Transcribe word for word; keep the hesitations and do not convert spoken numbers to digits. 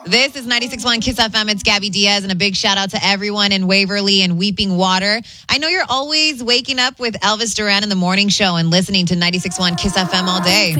This is ninety-six point one Kiss F M. It's Gabby Diaz, and a big shout out to everyone in Waverly and Weeping Water. I know you're always waking up with Elvis Duran in the morning show and listening to ninety-six point one Kiss F M all day.